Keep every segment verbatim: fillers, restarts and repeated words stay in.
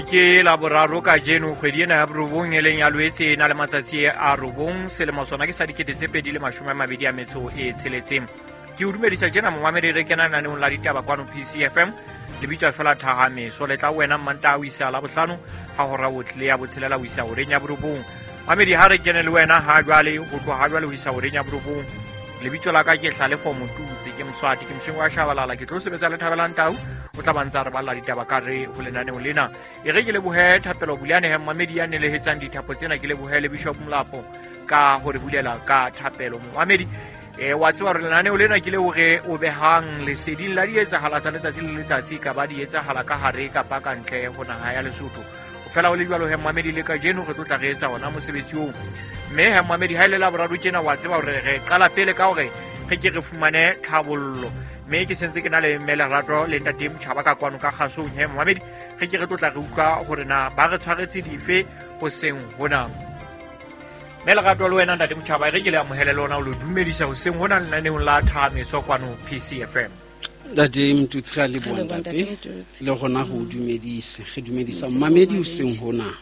Ke la boraro ka jeno kgwedi ena ya borobong e leng ya Lwetse na le matsatsi a robong selemo sona ke sa dikete tse pedi le mashome a mabedi a metso e tsheletseng. Ke o dumedisa jena Mohammed re kena naneong la ditaba kwano P C F M le bitsa fela thahame so le tla wena manta o isa la bohlano ha hora botle ya botshelela o isa o renya borobong. Mohammed ha re kene le wena ha jwale ho tlo ha jwale o isa o renya borobong. Le bitso la ka ke hla le fomo tutse ke Mswati ke mshingo wa shabalala ke tlo sebetsa le Thabelang Tau o tla bantsa re balla ditaba ka re ho lenane o lena e re ke le bohe thapelo buliane he Mohammed ya ne le hetsang dithapo tsena ke le bohe le Bishop Mlapo ka hore bulela ka thapelo Mohammed e wa tswa re lenane o lena ke le hore o behang le seding la di etsa hala tsa letsatsi le letsatsi ka ba di etsa hala ka hare ka pa ka ntle ho naha ya Lesotho o fela o le jwalo he Mohammed le ka jeno re tla re etsa ona mosebetsi o me he Mohammed ha ile la boraro tjena wa tseba hore re qala pele ka hore ge ke re fumane tlhabollo me ke sentse ke na le mele rato le ntate Mtshaba ka kwano ka gasong he Mohammed ge ke re tla re utlwa hore na ba re tshwaretse dife ho seng hona mele rato le wena ntate Mtshaba ge ke le amohele lona o lo dumedisa ho seng hona le naneong la thame so kwano P C F M Dade mtutsi le bona ntate le gona go dumedisa ge dumedisa Mohammed o seng hona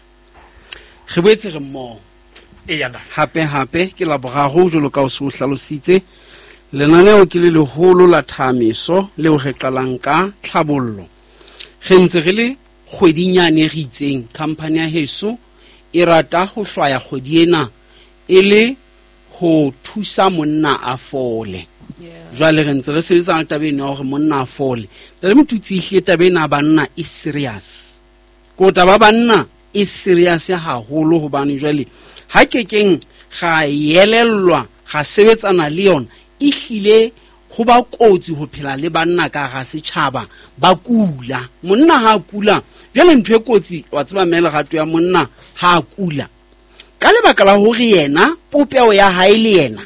ge boetse re mo e yana hape hape ke la boraro jolo ka o se o hlalositse lenaneo ke le leholo la thamiso le o re qalang ka tlhabollo ge ntse re le kgwedinyane re itseng company ya heso e rata go hlwaya kgwedi ena e le ho thusa monna a fole jwale re ntse re sebetsa ka tabeng ya hore monna a fole le motutsi ihle tabeng a banna e serious go taba banna e serious ya haholo ho bana jwale ha kekeng ga yelellwa ga sebetsana le yona ihlile go ba kotsi ho phela le banna ka ga setšhaba ba kula monna ha kula jale ntwe kotsi wa tseba mele gato ya monna ha kula ka lebaka la hore yena popeo ya hae le yena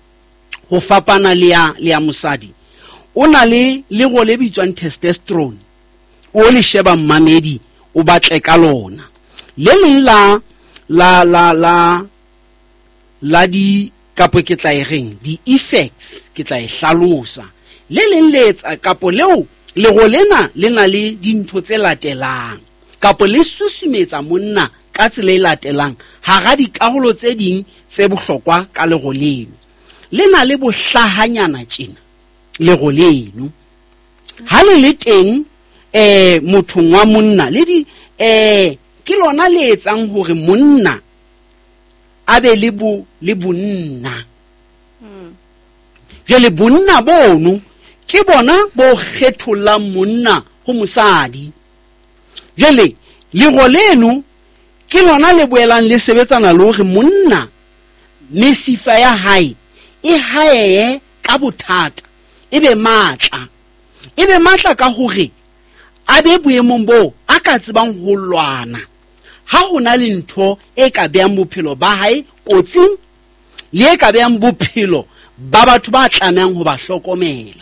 ho fapana le ya le ya mosadi o na le le go le bitswang testosterone o le sheba mmamedi o batle ka lona le le la la la la la di kapo ke tla ireng di effects ke tla e hlalosa le leng letsa kapo leo le go lena lena le dintho tse latelang kapo le susumetsa monna ka tsela e latelang ha ga di karolo tse ding tse bohlokwa ka le go leno lena le bohlahanyana tjena le go leno ha le le teng eh mothong wa monna le di eh ke lona le etsang hore monna abe le bo le bonna je le bonna bono ke bona bo kgetholla monna ho mosadi jele le go leno ke lona le boelang le sebetsana le hore monna mesifa ya hae e hae ka bothata ebe matla ebe matla ka hore abe boemong bo a ka tsebang ho lwana ha hona le ntho e ka beang bophelo ba hae kotsing le e ka beang bophelo ba batho ba tlameang ho ba hlokomela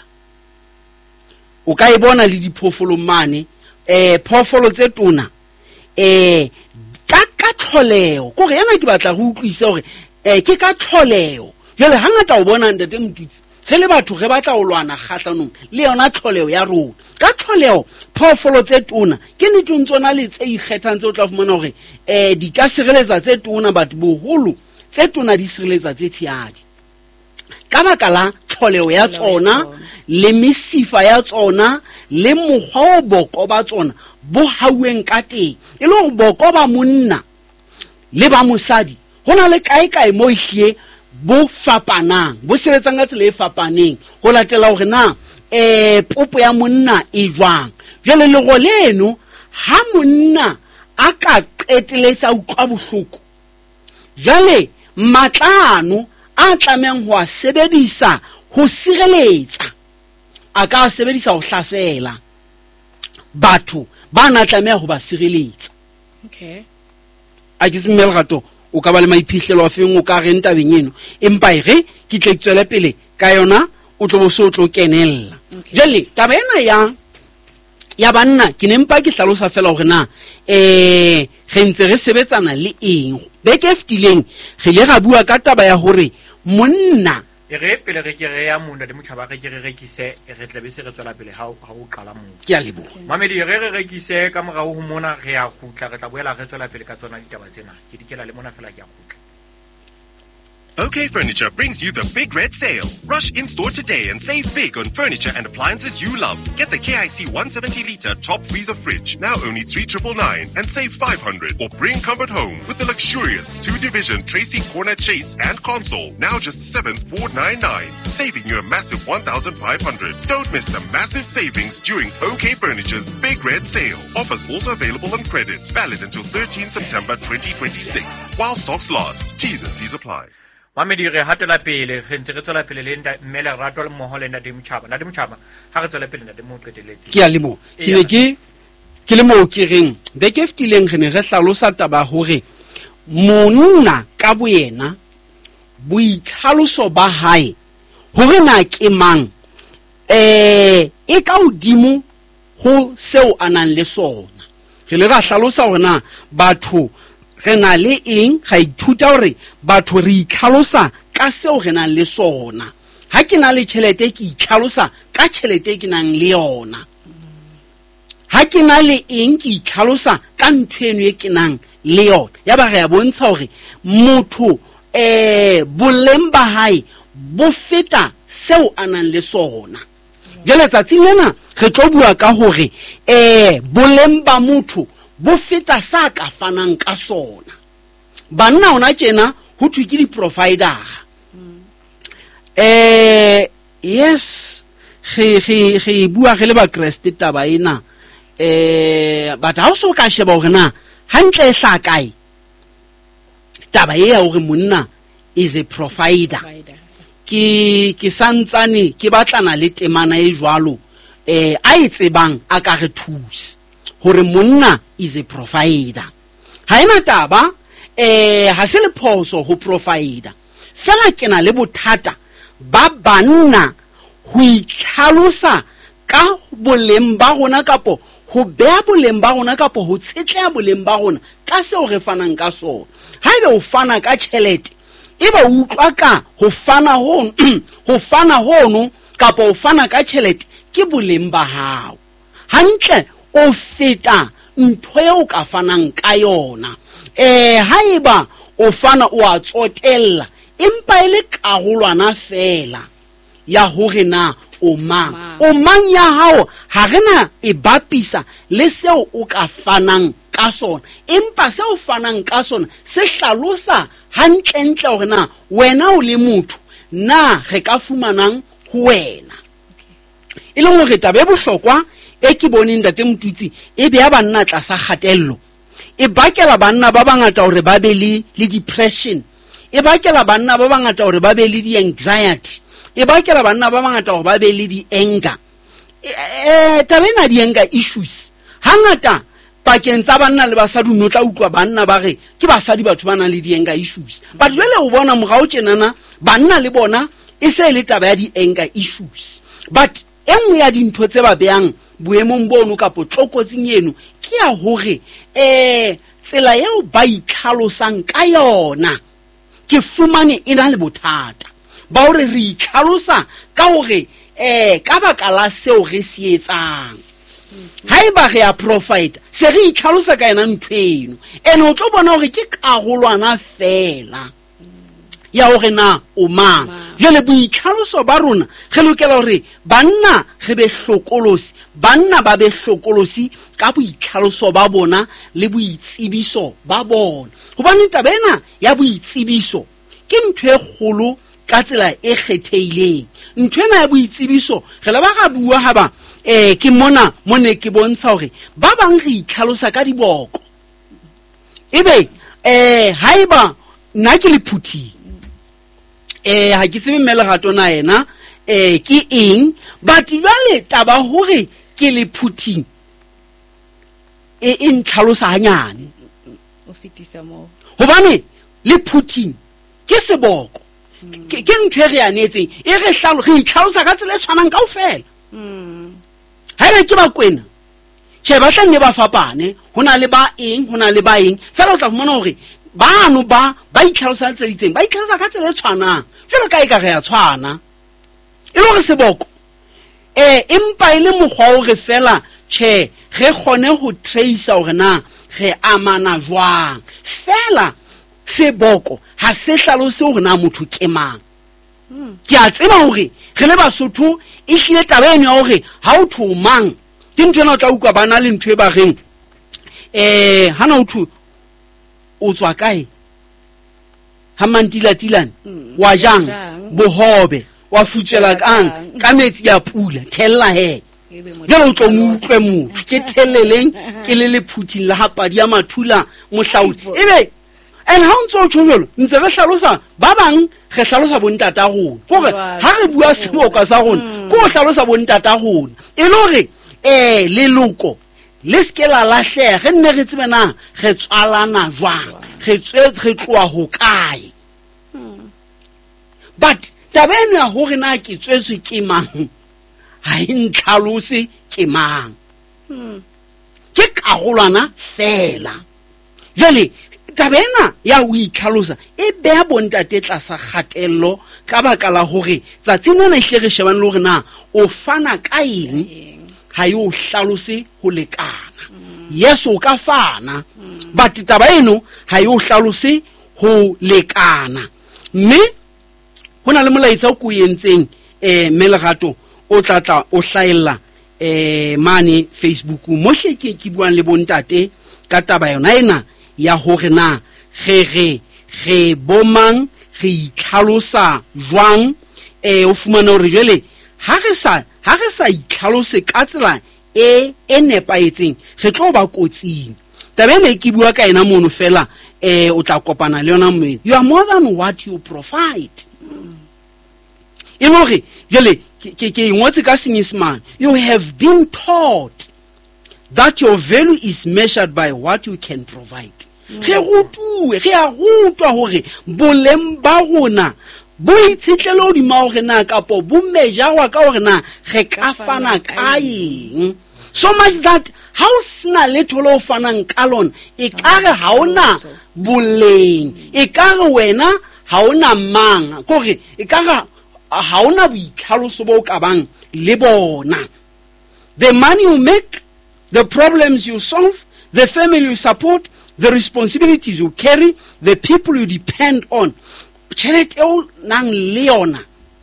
o ka e bona le diphofolo mane eh phofolo tse tona eh ka ka tlholeo go re yana ke batla go utlwisa hore eh ke ka tlholeo jele hangata o bona ntate mtutsi ge le batho ge batla o lwana kgatlanong le yona tlholeo ya rona ka tlholeo phofolo tse tona ke netong tsona le tse ikgethang tse o tla fumana hore eh di ka sireletsa tse tona batho boholo tse tona di sireletsa tse tshihadi ka baka la tlholeo ya tsona le mesifa ya tsona le mokgwa o boko ba tsona bo haueng ka teng e le go boko ba monna le ba mosadi hona le kae kae mo ihlie bo fapanang bo sebetsang ka tsela e fapaneng go latela hore na eh popo ya monna e jwang jele le go leno ha monna a ka qeteletsa utlwa bohloko jale matlano a tlameng ho a sebedisa ho sireletsa a ka sebedisa ho hlasela batho ba na tlameha ho ba sireletsa okay a ke semel gato o ka ba le maiphihlelo a feng o ka re ntabeng eno empa ire ke tle tswela pele ka yona o tlo bo so tlo kenella jelle taba ena ya ya banna ke nempa ke hlalosa fela hore na eh re ntse re sebetsana le eng be ke ftileng re le ga bua ka taba ya hore monna e re pele re ke re ya monna de motšhaba re ke re rekise re tla be se re tswela pele ha ha o qala mo ke a leboga mamedi re re rekise ka morao ho mona re ya gutla re tla boela re tswela pele ka tsona ditaba tsena ke dikela le mona fela ke a gutla. OK Furniture brings you the big red sale. Rush in store today and save big on furniture and appliances you love. Get the K I C one seventy litre top freezer fridge, now only three thousand nine hundred and save five hundred. Or bring comfort home with the luxurious two-division Tracy corner chase and console, now just seven thousand four hundred ninety-nine, saving you a massive one thousand five hundred. Don't miss the massive savings during OK Furniture's big red sale. Offers also available on credit, valid until thirteenth September twenty twenty-six, while stocks last. T's and C's apply. Mamedi re hatela pele re ntse re tswela pele le nda mmele ratwa le mmoho le nda di motšhaba nda di motšhaba ha re tswela pele nda di mo qeteletse ke a le mo ke ne ke ke le mo ke reng be ke ftileng re ne re hlalosa taba hore monna ka boyena boitlhaloso ba hae hore na ke mang eh e ka udimo ho seo anang le sona re le ra hlalosa hore na batho re na le eng ga ithuta hore batho re itlhalosa ka seo re nang le sona ha ke na le tšhelete ke itlhalosa ka tšhelete ke nang le yona ha ke na le eng ke itlhalosa ka ntweno e ke nang le yona ya ba re ya bontsha hore motho eh boleng ba hae bo feta seo anang le sona jele tsatsing lena re tlo bua ka hore eh boleng ba motho bo feta sa ka fanang ka sona banna ona tjena ho thwe ke di provider eh yes ge ge ge bua ge le ba Kriste taba ena eh but ha o so ka sheba hore na hantle e hla kae taba e ya hore monna is a provider ke ke santsane ke batlana le temana e jwalo eh a itsebang a ka re thusa hore monna is a provider ha ena taba eh ha se le phoso ho provider fela ke na le bothata ba banna ho itlhalosa ka boleng ba rona kapo ho bea boleng ba rona kapo ho tsetleha boleng ba rona ka seo re fanang ka sona ha ebe o fana ka tšhelete eba utlwa ka ho fana ho ho fana hono kapo o fana ka tšhelete ke boleng ba hao hantle o feta ntho eo ka fanang ka yona eh haiba o fana o a tsotella empa ile karolwana fela ya hore na o mang o mang ya hao ha rena e bapisa le seo o ka fanang ka sona empa seo fanang ka sona se hlalosa hantlentle hore na wena o le motho na re ka fumanang ho wena e le hore tabe bohlokwa e ke boneng ntate Motutsi e be ya banna tla sa khatello e bakela banna ba bangata hore ba be le le depression e bakela banna ba bangata hore ba be le di anxiety e bakela banna ba bangata hore ba be le di anger eh tabena di anger issues hangata pakeng tsa banna le basadi no tla utlwa banna ba re ke basadi batho bana le di anger issues but jwale o bona mogao tjenana banna le bona e se le taba ya di anger issues but engwe ya dintho tse ba beang boemong bono ka potlokotsing eno ke ya hore eh tsela eo ba itlhalosang ka yona ke fumane ena le bothata ba hore re itlhalosa ka hore eh ka baka la seo re se etsang haiba re a profit se re itlhalosa ka ena ntweno ene o tlo bona hore ke karolwana fela ya hore na o mang jele boitlhaloso ba rona re lokela hore banna re be hlokolosi banna ba be hlokolosi ka boitlhaloso ba bona le boitsebiso ba bona hobane tabena ya boitsebiso ke ntwe e kgolo ka tsela e kgetheileng ntwena ya boitsebiso re la ba ga bua ha ba eh ke mona mone ke bontsha hore ba bang re itlhalosa ka diboko ebe eh haiba nna ke le phuthi eh ha ke tsebe mmele gato na ena eh ke eng but jwale taba hore ke le phuthing e intlhalosa hanyane o fetisa mo hobane le phuthing ke seboko ke ke ntwe re anetseng e re hlalo re itlhalosa ka tsela e tshwanang kaofela mm ha re ke ba kwena che ba tla ne ba fapane hona le ba eng hona le ba eng fela o tla fumana hore bano ba ba itlhalosa tsela itseng ba itlhalosa ka tsela e tshwanang jwalo ka e ka re ya tshwana e le gore seboko eh empa ile mokgwa o re fela che re khone ho trace hore na re amana jwang fela seboko ha se hlalose hore na motho ke mang ke a tseba hore re le Basotho e hlile tabeng ya hore ha o thu mang ke ntwe o tla utlwa bana le ntwe ba reng eh hana o thu o tswa kae ha mantila tilane wa jang bohobe wa futsela kang ka metsi ya pula thella he jalo o tlo mo utlwe motho ke theleleng ke le lephuthing la hapadi ya mathula mohlaudi ebe and how ntso tsholo ntse re hlalosa ba bang re hlalosa bontata rona gore ha re bua seboka sa rona go hlalosa bontata rona e le hore eh leloko le skela la hle re nne re tsebena re tswalana jwang re tswe re tloa ho kae but tabeng ya hore na ke tswetswe ke mang ha e ntlhalose ke mang ke karolwana fela jale tabena ya o itlhalosa e bea bontate tlasa kgatello ka baka la hore tsatsing le hle re shebane le hore na o fana ka eng ha yo hlalose ho lekana yes o ka fana but taba eno ha yo hlalose ho lekana mme hona le molaetsa o kuyentseng eh Melerato o tlatla o hlaela eh mane Facebook mo hle ke ke buang le bontate ka taba yona ena ya hore na re re re bomang re itlhalosa jwang eh o fumana hore jwale ha re sa ha re sa itlhalose ka tsela e e nepaetseng re tlo ba kotsing tabene ke bua ka ena mono fela eh o tla kopana le yona mme you are more than what you provide Imore, jale, ke ke ngotse ka Senyesemane, you have been taught that your value is measured by what you can provide. Re rutwe, re a rutwa hore boleng ba rona bo itshitlelo di ma hore na kapo bo measure ka hore na re ka fana ka eng. So much that house na letolo fanang kalon e kare ha ona boleng, e kare wena ha ona manga, kore e kare ha ona boitlhaloso bo ka bang le bona. The money you make, the problems you solve, the family you support, the responsibilities you carry, the people you depend on. Tšhelete o nang le yona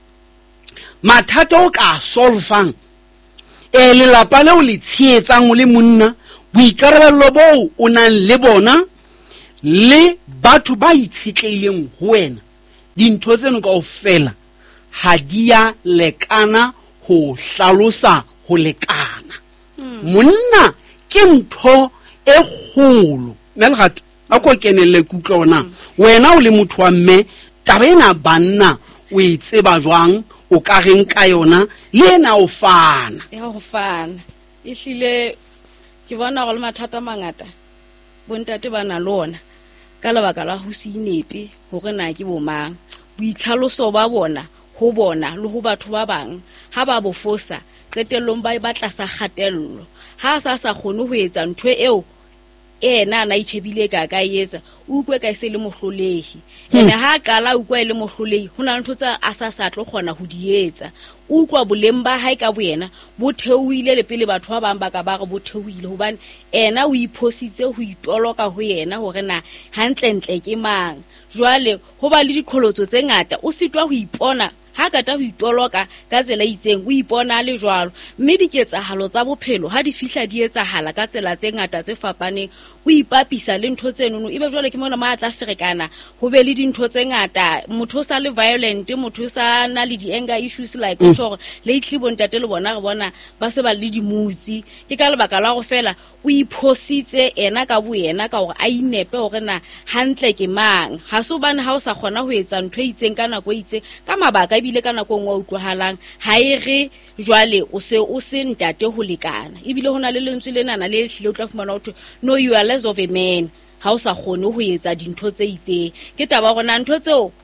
mathata o ka solvang e le lapa le o le tshietsang le monna boikarabelo bo o nang le bona le batho ba itshetleileng ho wena dintho tseno kaofela ha dia lekana ho hlalosa ho lekana monna ke ntho e kgolo Melerato a ko kenelle kutlona wena o le motho wa mme tabena banna o itseba jwang o ka reng ka yona le ena o fana ya go fana e hlile ke bona go le mathata mangata bontate bana lona ka lebaka la ho se inepe hore na ke bomang boitlhaloso ba bona ho bona le ho batho ba bang ha ba bofosa qetellong ba batla sa khatello ha sa sa khone ho etsa ntwe eo ena na itshebile ka ka yetsa o ukwe ka se le mohlolehi ene ha kala ukwe le mohlolehi hona ntho tsa asa sa tlo khona ho dietsa ukwa bolemba ha ka boyena bo theuile le pele batho ba bang ba ka ba go bo theuile hobane ena o iphositse ho itoloka ho yena hore na hantle ntle ke mang jwale ho ba le diqholotso tse ngata o sitwa ho ipona ha ka ta ho itoloka ka tsela itseng o ipona le jwalo mme diketsahalo tsa bophelo ha di fihla di etsahala ka tsela tse ngata tse fapaneng o ipapisa le ntho tseno ebe jwale ke mona ma tla ferekana ho be le dintho tse ngata motho sa le violent motho sa na le di anger issues like mm. Tshore lately bontate le bona re bona ba se ba le di mutsi ke ka lebaka la go fela o iphositse ena ka bo yena ka hore a inepe hore na hantle ke mang ha so bane ha o sa khona ho etsa ntho itseng ka nako itse ka mabaka ebile ka nako ngwa utlwahalang ha e re jwale o se o se ntate ho lekana ebile hona le lentswe lena na le hlile o tla fumana ho no you are less of a man ha o sa khone ho etsa dintho tse itseng ke taba gona ntho tseo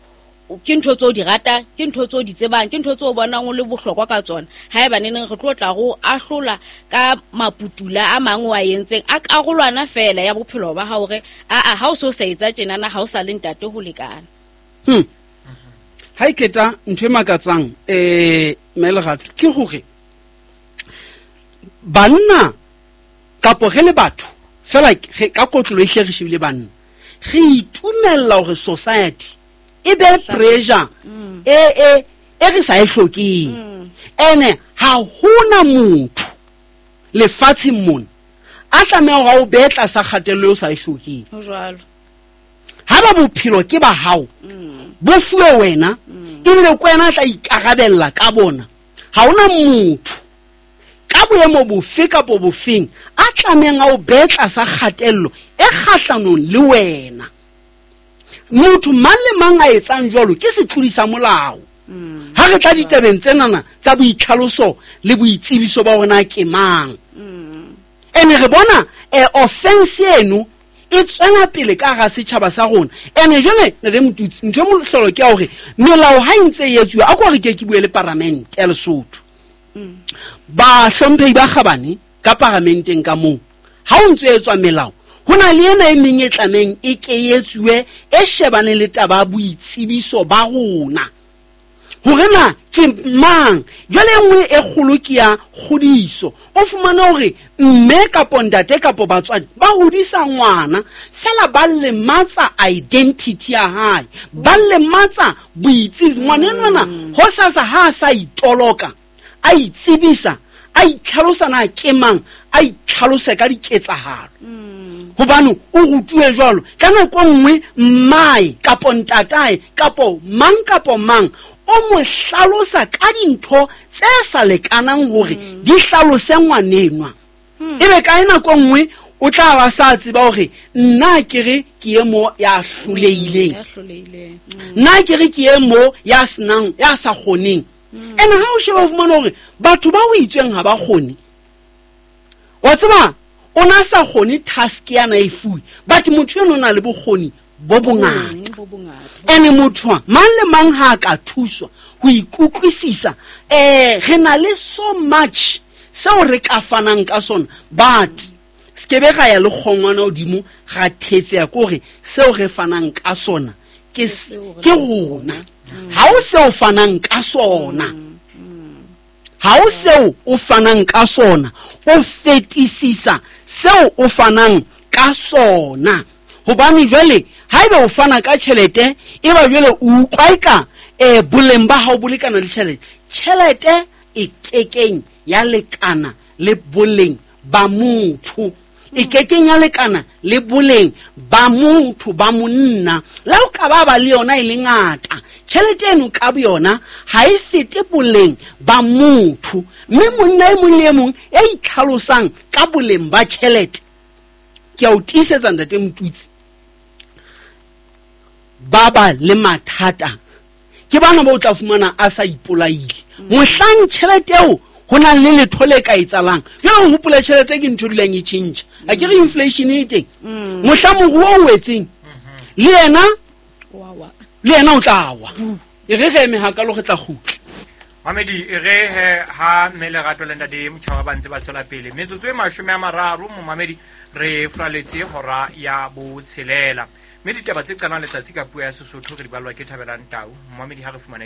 ke ntho tso di rata ke ntho tso di tsebang ke ntho tso bona ngo le bohlokwa ka tsona ha eba neng re tlo tla go ahlola ka maputula a mangwe wa yentseng a karolwana fela ya bophelo ba ha hore a a ha o so sa etsa tjena na ha o sa le ntate ho lekana hm ha iketa ntwe makatsang eh Melerato ke hore banna kapo ge le batho fela ka kotlolo e hlegishe le banna ge itumella hore society e be pressure e e e re sa e hlokeng ene ha hona motho le fatsi mona a tlameha ga o betla sa kgatello o sa e hlokeng ho jwalo ha ba bophelo ke ba hao bo fuwe wena e bile kwena tla ikarabella ka bona ha hona motho ka boemo bofe kapo bofeng a tlameha o betla sa kgatello e kgahlanong le wena motho mang le mang a etsang jwalo ke setlodisa molao ha re tla ditabeng tsenana tsa boitlhaloso le boitsebiso ba rona ke mang ene re bona e offense eno e tsena pele ka ga setšhaba sa rona ene jone ne re motutsi ntho mo hlolo ke a hore melao ha intse yetswe a go re ke ke buele parliament ya Lesotho ba hlomphei ba kgabane ka parlamenteng ka moo ha o ntse etswa melao hona le ena e meng e tlameng e ke yetswe e shebane le taba boitsebiso ba rona hore na ke mang jwale nngwe e kgolo ke ya kgodiso o fumana hore mme kapo ntate kapo batswadi ba hodisa ngwana fela ba le matsa identity ya hae ba le matsa boitsebiso ngwana nwana ho sasa ha sa itoloka a itsebisa a itlhalosa na ke mang a itlhalose ka diketsahalo hobane o rutwe jwalo ka nako nngwe mmae kapo ntatae kapo mang kapo mang o mo hlalosa ka dintho tse sa lekanang hore di hlalose ngwanenwa ebe ka nako nngwe o tla ba sa tseba hore nna ke re ke emo ya hloleileng nna ke re ke emo ya snang ya sa khoneng ene ha o sheba fumana hore batho ba o itsweng ha ba khone wa tseba ona sa khone task yana e fuwe but motho eno na le bokgoni bo bongata ene motho mang le mang ha ka thuswa ho ikukwisisa eh re na le so much sao re ka fanang ka sona but skebe ga ya le kgongwana odimo ga thetse ya gore seo re fanang ka sona ke ke rona ha o se o fanang ka sona ha o se o fanang ka sona o fetisisa seo o fanang ka sona hobane jwale haeba o fana ka tšhelete e ba jwale o kwaika e boleng ba hao bolekana le tšhelete tšhelete e kekeng ya lekana le boleng ba motho e kekeng ya lekana le boleng ba motho ba monna la o ka ba ba le yona e le ngata tšhelete eno ka yona ha e fete boleng ba motho mme monna e mong le mong e itlhalosang ka boleng ba tšhelete ke a o tisetsa ntate Motutsi baba le mathata ke bana ba o tla fumana a sa ipolaile mohlang tšhelete eo hona le lethole ka etsalang jalo ho hopola tšhelete ke ntho dileng e change a ke re inflation e teng mohlang mo o wetseng le yena wa le yena o tla wa e re ge me ha ka lo ge tla khutla Mamedi e re he ha Melerato le ntate Motjhaba ba ntse ba tswela pele metsotso e mashome a mararo mo Mamedi re fraletse hora ya bo tshelela mme ditaba tse qalang letsatsi ka puo ya Sesotho re di balwa ke Thabelang Tau Mamedi ha re fumana